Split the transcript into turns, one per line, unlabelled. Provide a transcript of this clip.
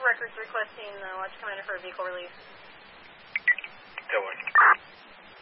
Records requesting Watch Commander for a vehicle release.
Go on.